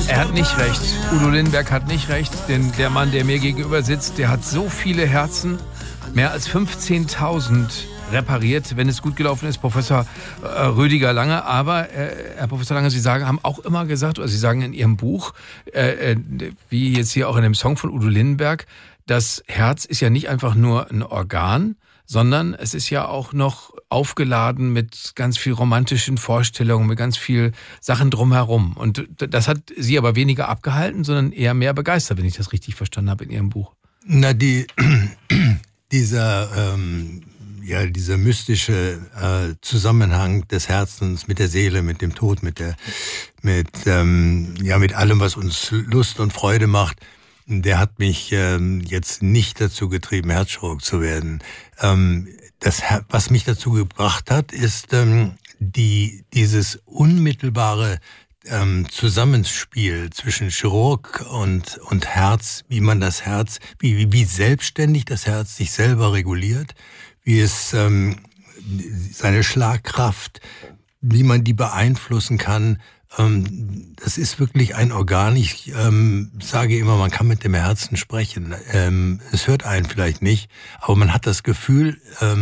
Er hat nicht recht. Udo Lindenberg hat nicht recht, denn der Mann, der mir gegenüber sitzt, der hat so viele Herzen, mehr als 15.000 repariert, wenn es gut gelaufen ist, Professor Rüdiger Lange. Aber, Herr Professor Lange, Sie haben auch immer gesagt, oder Sie sagen in Ihrem Buch, wie jetzt hier auch in dem Song von Udo Lindenberg, das Herz ist ja nicht einfach nur ein Organ, sondern es ist ja auch noch aufgeladen mit ganz viel romantischen Vorstellungen, mit ganz viel Sachen drumherum. Und das hat Sie aber weniger abgehalten, sondern eher mehr begeistert, wenn ich das richtig verstanden habe in Ihrem Buch. Na, dieser mystische Zusammenhang des Herzens mit der Seele, mit dem Tod, mit allem, was uns Lust und Freude macht, der hat mich jetzt nicht dazu getrieben, Herzchirurg zu werden. Was mich dazu gebracht hat, ist dieses unmittelbare Zusammenspiel zwischen Chirurg und Herz, wie man das Herz, wie selbstständig das Herz sich selber reguliert, wie es seine Schlagkraft, wie man die beeinflussen kann. Das ist wirklich ein Organ. Ich sage immer, man kann mit dem Herzen sprechen. Es hört einen vielleicht nicht, aber man hat das Gefühl,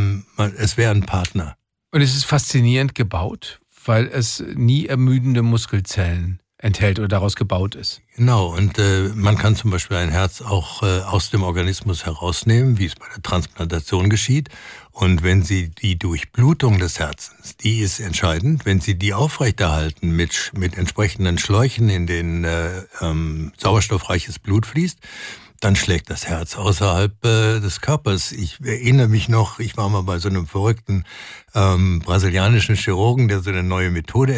es wäre ein Partner. Und es ist faszinierend gebaut, weil es nie ermüdende Muskelzellen enthält oder daraus gebaut ist. Genau, und man kann zum Beispiel ein Herz auch aus dem Organismus herausnehmen, wie es bei der Transplantation geschieht. Und wenn Sie die Durchblutung des Herzens, die ist entscheidend, wenn Sie die aufrechterhalten mit entsprechenden Schläuchen, in denen sauerstoffreiches Blut fließt, dann schlägt das Herz außerhalb des Körpers. Ich erinnere mich noch, ich war mal bei so einem verrückten brasilianischen Chirurgen, der so eine neue Methode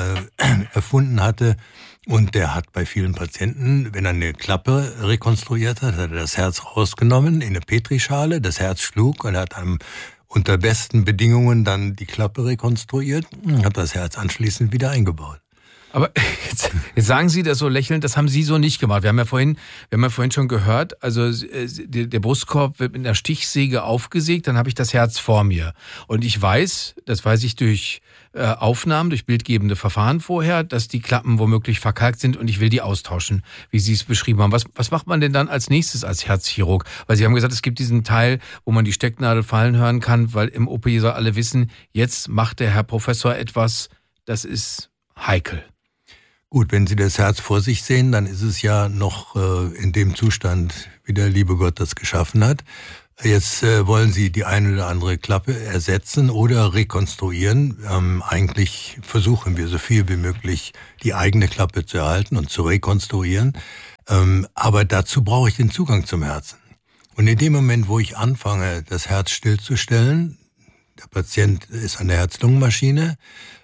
erfunden hatte. Und der hat bei vielen Patienten, wenn er eine Klappe rekonstruiert hat, hat er das Herz rausgenommen in eine Petrischale, das Herz schlug und er hat unter besten Bedingungen dann die Klappe rekonstruiert und hat das Herz anschließend wieder eingebaut. Aber jetzt sagen Sie das so lächelnd, das haben Sie so nicht gemacht. Wir haben ja vorhin schon gehört, also der Brustkorb wird mit einer Stichsäge aufgesägt, dann habe ich das Herz vor mir. Und ich weiß, das weiß ich durch Aufnahmen, durch bildgebende Verfahren vorher, dass die Klappen womöglich verkalkt sind und ich will die austauschen, wie Sie es beschrieben haben. Was macht man denn dann als nächstes als Herzchirurg? Weil Sie haben gesagt, es gibt diesen Teil, wo man die Stecknadel fallen hören kann, weil im OP soll alle wissen, jetzt macht der Herr Professor etwas, das ist heikel. Gut, wenn Sie das Herz vor sich sehen, dann ist es ja noch in dem Zustand, wie der liebe Gott das geschaffen hat. Jetzt wollen Sie die eine oder andere Klappe ersetzen oder rekonstruieren. Eigentlich versuchen wir so viel wie möglich die eigene Klappe zu erhalten und zu rekonstruieren. Aber dazu brauche ich den Zugang zum Herzen. Und in dem Moment, wo ich anfange, das Herz stillzustellen, der Patient ist an der Herz-Lungen-Maschine,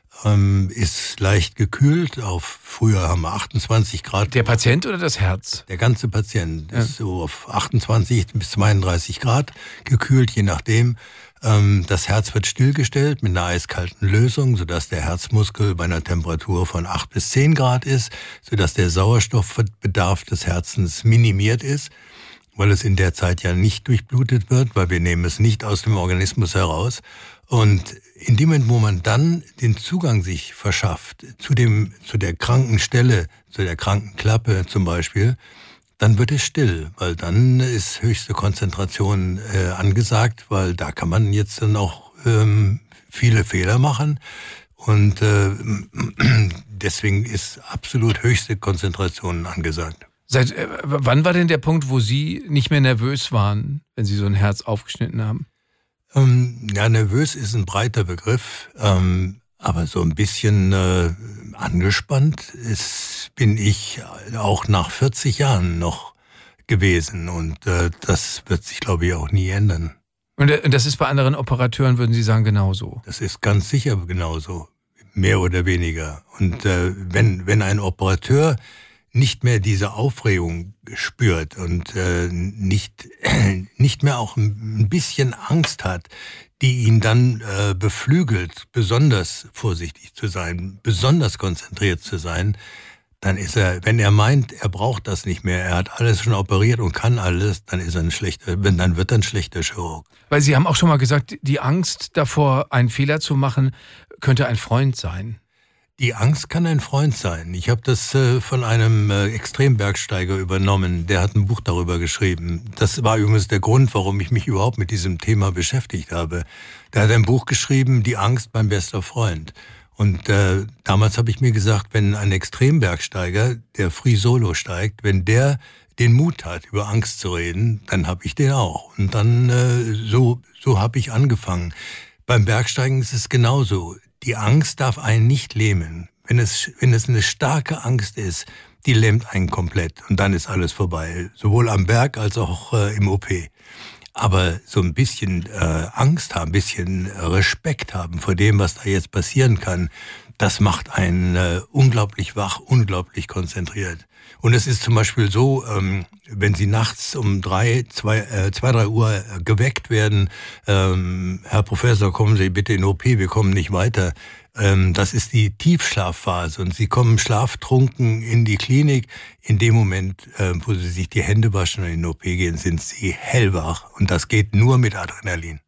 ist leicht gekühlt auf, früher haben wir 28 Grad. Der Patient oder das Herz? Der ganze Patient ist so auf 28 bis 32 Grad gekühlt, je nachdem. Das Herz wird stillgestellt mit einer eiskalten Lösung, sodass der Herzmuskel bei einer Temperatur von 8 bis 10 Grad ist, sodass der Sauerstoffbedarf des Herzens minimiert ist, weil es in der Zeit ja nicht durchblutet wird, weil wir nehmen es nicht aus dem Organismus heraus. Und in dem Moment, wo man dann den Zugang sich verschafft zu der kranken Stelle, zu der kranken Klappe zum Beispiel, dann wird es still, weil dann ist höchste Konzentration angesagt, weil da kann man jetzt dann auch viele Fehler machen und deswegen ist absolut höchste Konzentration angesagt. Seit wann war denn der Punkt, wo Sie nicht mehr nervös waren, wenn Sie so ein Herz aufgeschnitten haben? Ja, nervös ist ein breiter Begriff, aber so ein bisschen angespannt bin ich auch nach 40 Jahren noch gewesen und das wird sich, glaube ich, auch nie ändern. Und das ist bei anderen Operateuren, würden Sie sagen, genauso? Das ist ganz sicher genauso, mehr oder weniger. Und wenn ein Operateur nicht mehr diese Aufregung spürt und nicht mehr auch ein bisschen Angst hat, die ihn dann beflügelt, besonders vorsichtig zu sein, besonders konzentriert zu sein, dann ist er, wenn er meint, er braucht das nicht mehr, er hat alles schon operiert und kann alles, dann ist er dann wird er ein schlechter Chirurg. Weil Sie haben auch schon mal gesagt, die Angst davor, einen Fehler zu machen, könnte ein Freund sein. Die Angst kann ein Freund sein. Ich habe das von einem Extrembergsteiger übernommen. Der hat ein Buch darüber geschrieben. Das war übrigens der Grund, warum ich mich überhaupt mit diesem Thema beschäftigt habe. Der hat ein Buch geschrieben, Die Angst, mein bester Freund. Und damals habe ich mir gesagt, wenn ein Extrembergsteiger, der Free Solo steigt, wenn der den Mut hat, über Angst zu reden, dann habe ich den auch. Und dann so habe ich angefangen. Beim Bergsteigen ist es genauso. Die Angst darf einen nicht lähmen. Wenn es eine starke Angst ist, die lähmt einen komplett. Und dann ist alles vorbei. Sowohl am Berg als auch im OP. Aber so ein bisschen Angst haben, ein bisschen Respekt haben vor dem, was da jetzt passieren kann, das macht einen unglaublich wach, unglaublich konzentriert. Und es ist zum Beispiel so, wenn Sie nachts um 3 Uhr geweckt werden, Herr Professor, kommen Sie bitte in OP, wir kommen nicht weiter. Das ist die Tiefschlafphase und Sie kommen schlaftrunken in die Klinik. In dem Moment, wo Sie sich die Hände waschen und in den OP gehen, sind Sie hellwach und das geht nur mit Adrenalin.